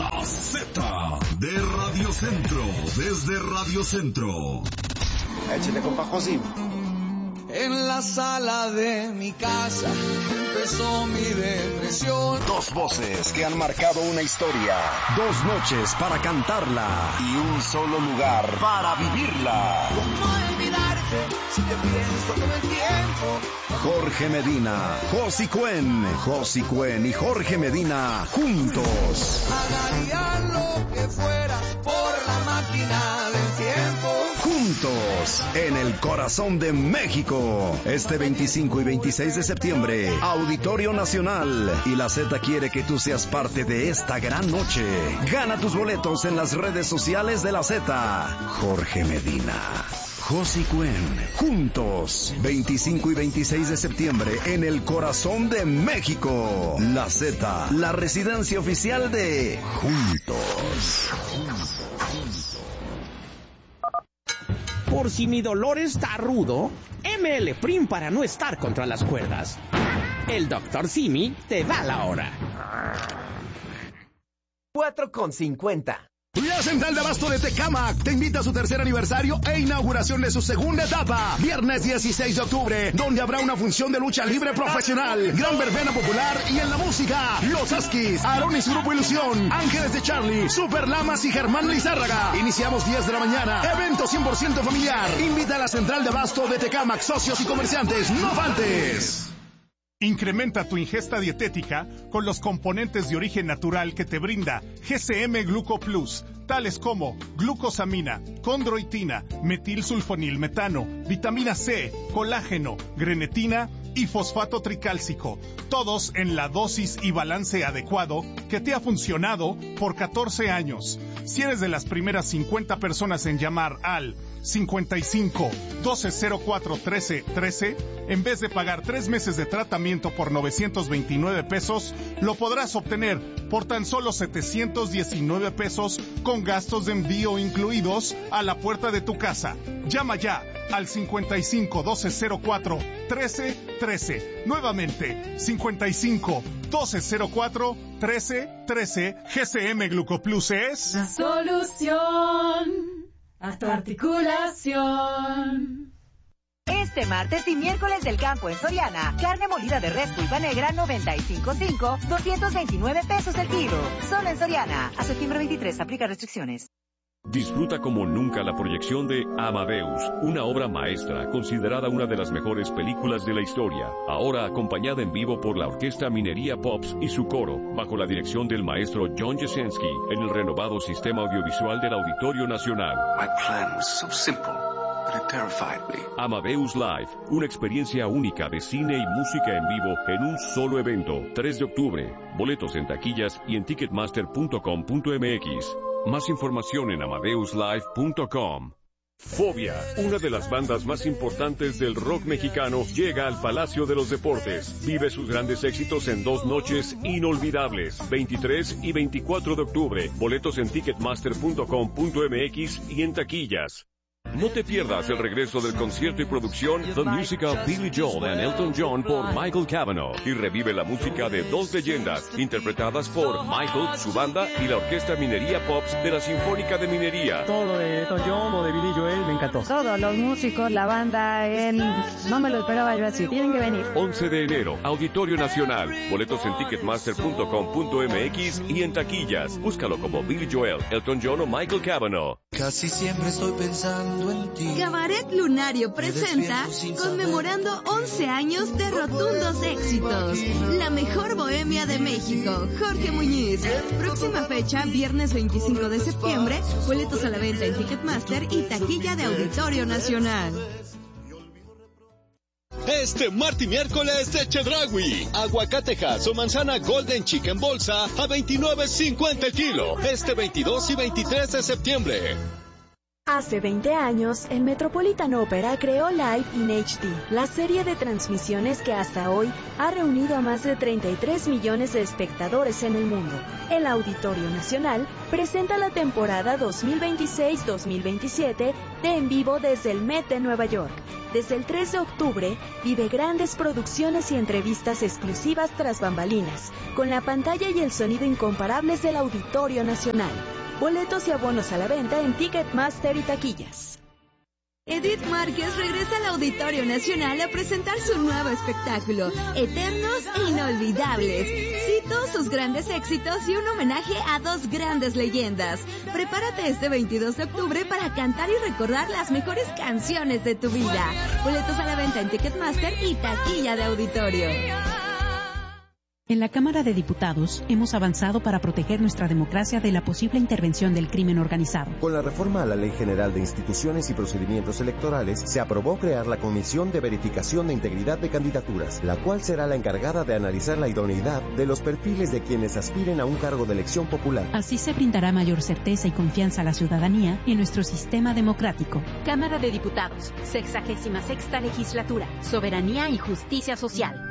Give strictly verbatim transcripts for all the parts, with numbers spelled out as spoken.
La Z de Radio Centro, desde Radio Centro. Échale, compa José. En la sala de mi casa empezó mi depresión. Dos voces que han marcado una historia. Dos noches para cantarla. Y un solo lugar para vivirla. ¿Cómo olvidarte si te pienso todo el tiempo? Jorge Medina, Josi Cuen, Josi Cuen y Jorge Medina juntos. Haría lo que fuera por la máquina del tiempo. Juntos, en el corazón de México. Este veinticinco y veintiséis de septiembre, Auditorio Nacional. Y la Z quiere que tú seas parte de esta gran noche. Gana tus boletos en las redes sociales de la Z. Jorge Medina, Josi Cuen, juntos, veinticinco y veintiséis de septiembre, en el corazón de México. La Z, la residencia oficial de Juntos. Por si mi dolor está rudo, M L Prim para no estar contra las cuerdas. El doctor Simi te da la hora. cuatro con cincuenta. La Central de Abasto de Tecámac te invita a su tercer aniversario e inauguración de su segunda etapa. Viernes dieciséis de octubre, donde habrá una función de lucha libre profesional, gran verbena popular y en la música, Los Askis, Aarón y su grupo Ilusión, Ángeles de Charlie, Super Lamas y Germán Lizárraga. Iniciamos diez de la mañana. Evento cien por ciento familiar. Invita a la Central de Abasto de Tecámac, socios y comerciantes. ¡No faltes! Incrementa tu ingesta dietética con los componentes de origen natural que te brinda G C M Gluco Plus, tales como glucosamina, condroitina, metilsulfonilmetano, vitamina C, colágeno, grenetina y fosfato tricálcico, todos en la dosis y balance adecuado que te ha funcionado por catorce años. Si eres de las primeras cincuenta personas en llamar al cincuenta y cinco, doce cero cuatro, trece, trece, en vez de pagar tres meses de tratamiento por novecientos veintinueve pesos, lo podrás obtener por tan solo setecientos diecinueve pesos con gastos de envío incluidos a la puerta de tu casa. Llama ya al cincuenta y cinco, doce cero cuatro, trece, trece. Nuevamente, cincuenta y cinco, doce cero cuatro, trece, trece. G C M Glucoplus es la solución a tu articulación. Este martes y miércoles del campo en Soriana, carne molida de res pulpa negra noventa y cinco punto cinco, doscientos veintinueve pesos el kilo. Solo en Soriana. A septiembre veintitrés, aplica restricciones. Disfruta como nunca la proyección de Amadeus, una obra maestra considerada una de las mejores películas de la historia, ahora acompañada en vivo por la Orquesta Minería Pops y su coro, bajo la dirección del maestro John Jasenski, en el renovado sistema audiovisual del Auditorio Nacional. My plan was so simple, but it terrified me. Amadeus Live, una experiencia única de cine y música en vivo en un solo evento, tres de octubre. Boletos en taquillas y en ticketmaster punto com punto m x. Más información en amadeus live punto com. Fobia, una de las bandas más importantes del rock mexicano, llega al Palacio de los Deportes. Vive sus grandes éxitos en dos noches inolvidables, veintitrés y veinticuatro de octubre. Boletos en ticketmaster punto com punto m x y en taquillas. No te pierdas el regreso del concierto y producción The Musical Billy Joel and Elton John por Michael Cavanaugh y revive la música de dos leyendas interpretadas por Michael, su banda y la Orquesta Minería Pops de la Sinfónica de Minería. Todo de Elton John o de Billy Joel me encantó. Todos los músicos, la banda, él, no me lo esperaba yo así, tienen que venir. once de enero, Auditorio Nacional. Boletos en ticketmaster punto com punto m x y en taquillas. Búscalo como Billy Joel, Elton John o Michael Cavanaugh. Casi siempre estoy pensando en ti. Cabaret Lunario presenta conmemorando once años de rotundos éxitos. La mejor bohemia de México, Jorge Muñiz. Próxima fecha, viernes veinticinco de septiembre. Boletos a la venta en Ticketmaster y taquilla de Auditorio Nacional. Este martes y miércoles de Chedraui, aguacatejas o manzana Golden Chicken bolsa a veintinueve cincuenta el kilo, este veintidós y veintitrés de septiembre. Hace veinte años, el Metropolitan Opera creó Live in H D, la serie de transmisiones que hasta hoy ha reunido a más de treinta y tres millones de espectadores en el mundo. El Auditorio Nacional presenta la temporada dos mil veintiséis dos mil veintisiete de En Vivo desde el Met de Nueva York. Desde el tres de octubre, vive grandes producciones y entrevistas exclusivas tras bambalinas, con la pantalla y el sonido incomparables del Auditorio Nacional. Boletos y abonos a la venta en Ticketmaster y taquillas. Edith Márquez regresa al Auditorio Nacional a presentar su nuevo espectáculo, Eternos e Inolvidables. Sí, todos sus grandes éxitos y un homenaje a dos grandes leyendas. Prepárate este veintidós de octubre para cantar y recordar las mejores canciones de tu vida. Boletos a la venta en Ticketmaster y taquilla de auditorio. En la Cámara de Diputados hemos avanzado para proteger nuestra democracia de la posible intervención del crimen organizado. Con la reforma a la Ley General de Instituciones y Procedimientos Electorales, se aprobó crear la Comisión de Verificación de Integridad de Candidaturas, la cual será la encargada de analizar la idoneidad de los perfiles de quienes aspiren a un cargo de elección popular. Así se brindará mayor certeza y confianza a la ciudadanía en nuestro sistema democrático. Cámara de Diputados, sexagésima sexta legislatura, Soberanía y Justicia Social.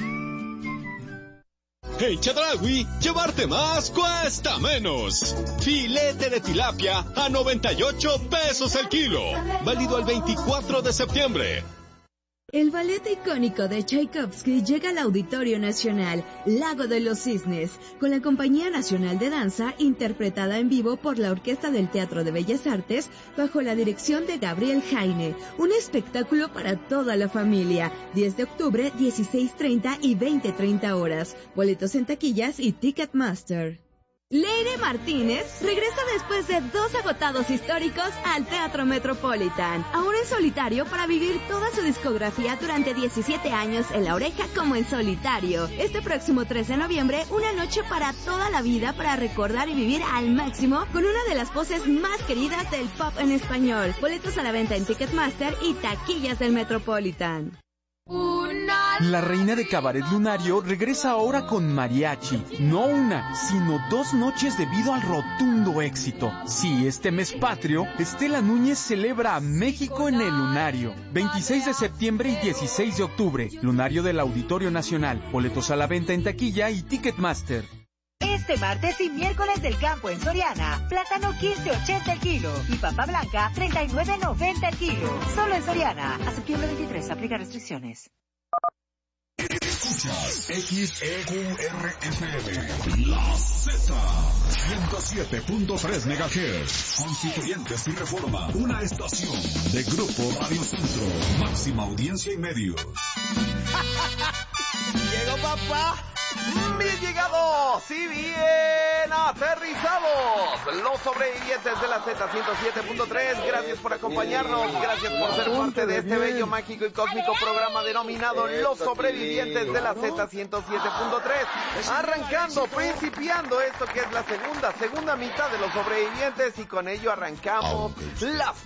En Chedraui, llevarte más cuesta menos. Filete de tilapia a noventa y ocho pesos el kilo. Válido el veinticuatro de septiembre. El ballet icónico de Tchaikovsky llega al Auditorio Nacional, Lago de los Cisnes, con la Compañía Nacional de Danza, interpretada en vivo por la Orquesta del Teatro de Bellas Artes, bajo la dirección de Gabriel Jaine. Un espectáculo para toda la familia. diez de octubre, dieciséis treinta y veinte treinta horas. Boletos en taquillas y Ticketmaster. Leire Martínez regresa después de dos agotados históricos al Teatro Metropolitan, ahora en solitario para vivir toda su discografía durante diecisiete años en La Oreja como en solitario. Este próximo tres de noviembre, una noche para toda la vida para recordar y vivir al máximo con una de las voces más queridas del pop en español. Boletos a la venta en Ticketmaster y taquillas del Metropolitan. La reina de Cabaret Lunario regresa ahora con mariachi. No una, sino dos noches debido al rotundo éxito. Sí, este mes patrio, Estela Núñez celebra a México en el Lunario. veintiséis de septiembre y dieciséis de octubre. Lunario del Auditorio Nacional. Boletos a la venta en taquilla y Ticketmaster. Este martes y miércoles del campo en Soriana, plátano quince ochenta el kilo y papa blanca treinta y nueve noventa el kilo. Solo en Soriana. A septiembre veintitrés, aplica restricciones. Escuchas X E Q R F M, La Z, ciento siete punto tres megahertz. Constituyentes y Reforma, una estación de Grupo Radio Centro, máxima audiencia y medios. Llegó papá. Bien llegados y bien aterrizados los sobrevivientes de la Z ciento siete punto tres. Gracias por acompañarnos, gracias por ser parte de este bello, mágico y cósmico programa denominado Los Sobrevivientes de la Z ciento siete punto tres. Arrancando, principiando esto que es la segunda, segunda mitad de Los Sobrevivientes, y con ello arrancamos las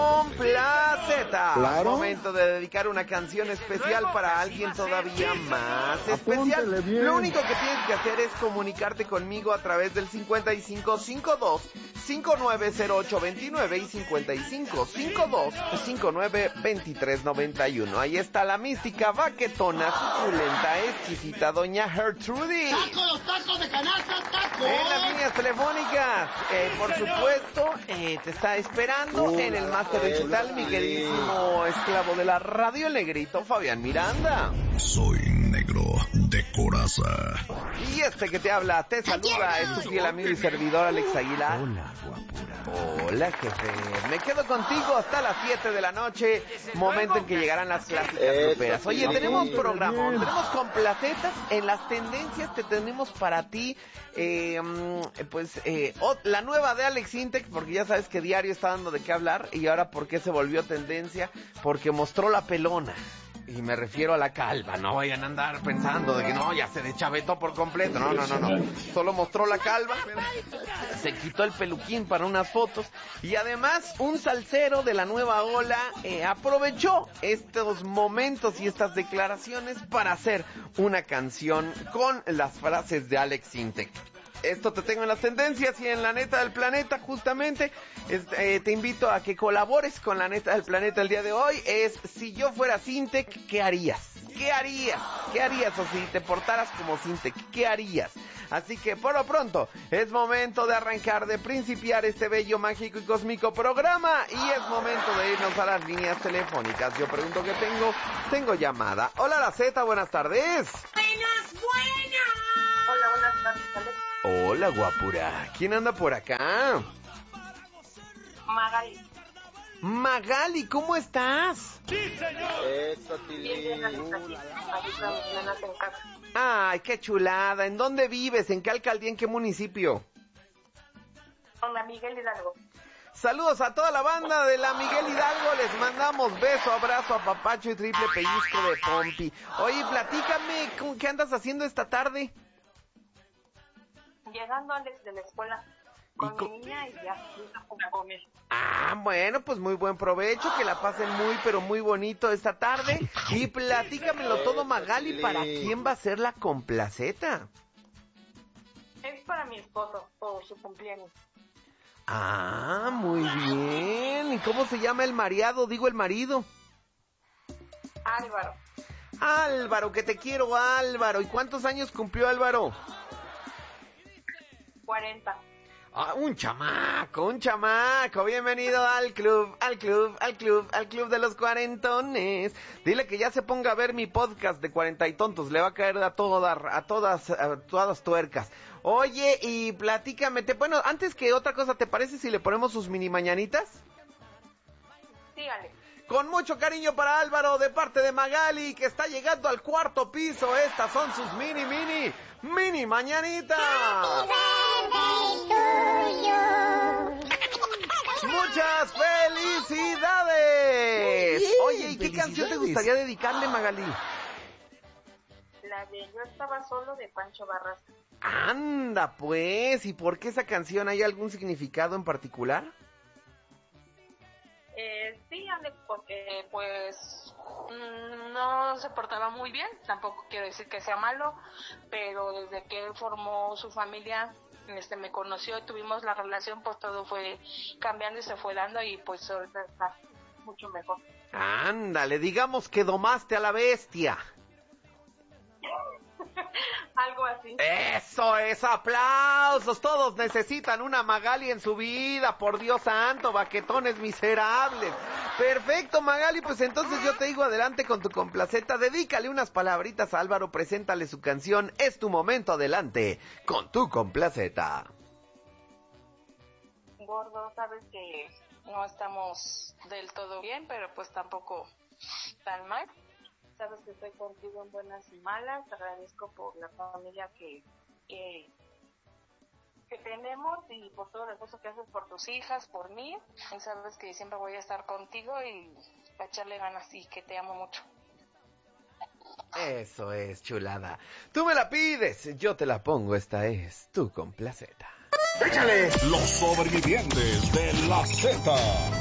complacetas. Claro. Momento de dedicar una canción especial para alguien todavía más especial. Lo único que tienes que hacer es comunicarte conmigo a través del cincuenta y cinco cincuenta y dos cincuenta y nueve cero ocho veintinueve y cincuenta y cinco cincuenta y dos cincuenta y nueve veintitrés noventa y uno. Ahí está la mística, baquetona, suculenta, exquisita doña Gertrudis. ¡Tacos, tacos de canasta, tacos! En las líneas telefónicas, eh, por supuesto, eh, te está esperando uh, en el máster digital mi queridísimo esclavo de la radio, el negrito Fabián Miranda. Soy negro de coraza. Y este que te habla, te saluda, es tu fiel amigo y servidor Alex Aguilar. Hola, guapura. Hola, jefe. Me quedo contigo hasta las siete de la noche, momento en que llegarán las clásicas troperas. Oye, tenemos programa, tenemos complacetas, en las tendencias te tenemos para ti, eh, pues, eh, la nueva de Alex Intec, porque ya sabes que diario está dando de qué hablar, y ahora ¿por qué se volvió tendencia? Porque mostró la pelona. Y me refiero a la calva, no vayan a andar pensando de que no, ya se deschavetó por completo, no, no, no, no, solo mostró la calva, se quitó el peluquín para unas fotos, y además un salsero de la nueva ola eh, aprovechó estos momentos y estas declaraciones para hacer una canción con las frases de Alex Intec. Esto te tengo en las tendencias y en la neta del planeta, justamente. Es, eh, te invito a que colabores con la neta del planeta el día de hoy. Es, si yo fuera Sintec, ¿qué harías? ¿Qué harías? ¿Qué harías? O si te portaras como Sintec, ¿qué harías? Así que por lo pronto es momento de arrancar, de principiar este bello, mágico y cósmico programa, y es momento de irnos a las líneas telefónicas. Yo pregunto qué tengo, tengo llamada. Hola, la Z, buenas tardes. Buenas, buenas. Hola, buenas tardes, Alex. Hola, guapura. ¿Quién anda por acá? Magali. Magali, ¿cómo estás? Sí, señor. Eso, Tilín. Ay, qué chulada. ¿En dónde vives? ¿En qué alcaldía? ¿En qué municipio? Con la Miguel Hidalgo. Saludos a toda la banda de la Miguel Hidalgo. Les mandamos beso, abrazo, apapacho y triple pellizco de pompi. Oye, platícame, ¿qué andas haciendo esta tarde? Llegando, Alex, de la escuela con mi niña y ya, a comer. Ah, bueno, pues muy buen provecho, que la pasen muy, pero muy bonito esta tarde. Y platícamelo todo, Magali, ¿para quién va a ser la complaceta? Es para mi esposo, por su cumpleaños. Ah, muy bien. ¿Y cómo se llama el mareado? Digo, el marido. Álvaro. Álvaro, que te quiero, Álvaro. ¿Y cuántos años cumplió Álvaro? cuarenta. Ah, un chamaco, un chamaco. Bienvenido al club, al club, al club, al club de los cuarentones. Dile que ya se ponga a ver mi podcast de cuarenta y tontos. Le va a caer a todas, a todas, a todas tuercas. Oye, y platícame, te, bueno, antes que otra cosa, ¿te parece si le ponemos sus mini mañanitas? Sí, Ale. Con mucho cariño para Álvaro, de parte de Magali, que está llegando al cuarto piso. Estas son sus mini, mini, mini mañanitas. ¡Muchas felicidades! Bien, oye, ¿y qué canción te gustaría dedicarle, Magali? La de Yo estaba solo, de Pancho Barras. Anda, pues, ¿y por qué esa canción? ¿Hay algún significado en particular? Eh, sí, Alex, porque pues no se portaba muy bien, tampoco quiero decir que sea malo, pero desde que él formó su familia, este me conoció y tuvimos la relación, pues todo fue cambiando y se fue dando, y pues ahorita está mucho mejor. Ándale, digamos que domaste a la bestia. Algo así. Eso es, aplausos. Todos necesitan una Magali en su vida, por Dios santo, baquetones miserables. Perfecto, Magali, pues entonces yo te digo, adelante con tu complaceta. Dedícale unas palabritas a Álvaro, preséntale su canción. Es tu momento, adelante con tu complaceta. Gordo, sabes que no estamos del todo bien, pero pues tampoco tan mal. Sabes que estoy contigo en buenas y malas. Te agradezco por la familia que, que, que tenemos y por todo el esfuerzo que haces por tus hijas, por mí. Y sabes que siempre voy a estar contigo y a echarle ganas, y que te amo mucho. Eso es, chulada. Tú me la pides, yo te la pongo. Esta es tu complaceta. ¡Échale! Los sobrevivientes de la Z.